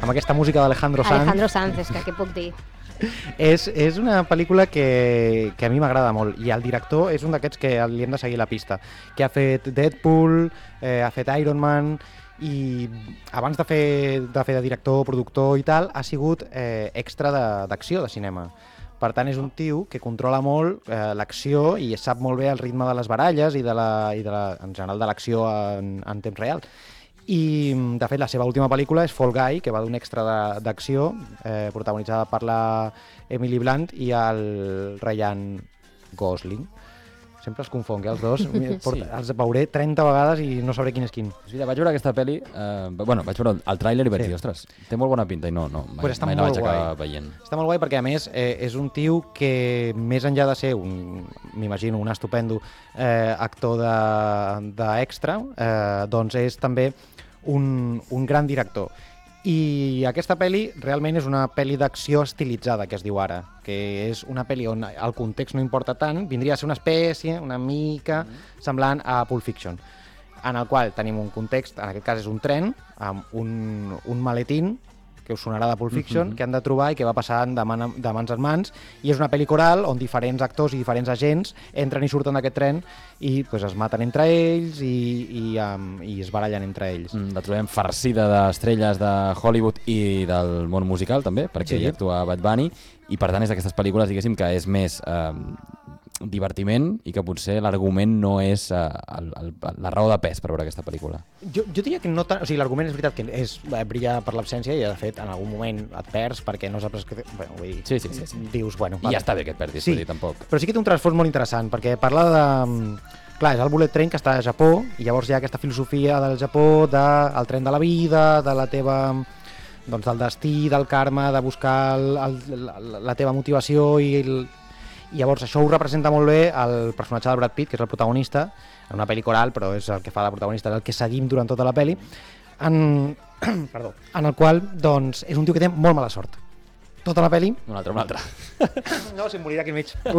amb aquesta música d'Alejandro Sanz. Alejandro Sanz, és que què puc dir? És una pel·lícula que a mi m'agrada molt, i el director és un d'aquests que li hem de seguir la pista, que ha fet Deadpool, ha fet Iron Man, i abans de fer de director, productor i tal, ha sigut extra d'acció de cinema. Per tant, és un tio que controla molt l'acció i sap molt bé el ritme de les baralles i en general de l'acció en temps real. I, de fet, la seva última pel·lícula és Fall Guy, que va d'un extra d'acció protagonitzada per la Emily Blunt i el Ryan Gosling. Sempre els confonc, els dos. Sí. Els veuré 30 vegades i no sabré quin és quin. Sí, vaig veure aquesta pel·li, vaig veure el tràiler i vaig dir, ostres, té molt bona pinta i no, mai la vaig acabar veient. Està molt guai perquè, a més, és un tio que, més enllà de ser, m'imagino, un estupendo actor d'extra, doncs és també un gran director. I aquesta pel·li realment és una pel·li d'acció estilitzada, que es diu ara, que és una pel·li on el context no importa tant, vindria a ser una espècie, una mica semblant a Pulp Fiction, en el qual tenim un context, en aquest cas és un tren, amb un maletín, que us sonarà de Pulp Fiction, que han de trobar i que va passant de mans en mans, i és una pel·li coral on diferents actors i diferents agents entren i surten d'aquest tren i es maten entre ells i es barallen entre ells. La trobem farcida d'estrelles de Hollywood i del món musical, també, perquè hi actua Bad Bunny, i per tant és d'aquestes pel·lícules, diguéssim, que és més divertiment i que potser l'argument no és la raó de pes per veure aquesta pel·lícula. Jo diria que no tant, o sigui, l'argument és veritat que brilla per l'absència i, de fet, en algun moment et perds perquè no saps que... Sí. Dius, bueno... I ja està bé que et perdis, vull dir, tampoc. Però sí que té un trasfons molt interessant, perquè parla de... Clar, és el bullet train que està a Japó, i llavors hi ha aquesta filosofia del Japó, del tren de la vida, de la teva... doncs del destí, del karma, de buscar la teva motivació i llavors això ho representa molt bé el personatge de Brad Pitt, que és el protagonista, en una pel·li coral, però és el que fa de protagonista, és el que seguim durant tota la pel·li, en el qual doncs, és un tio que té molt mala sort. Tota la pel·li... Un altre. No, si em morirà aquí al mig.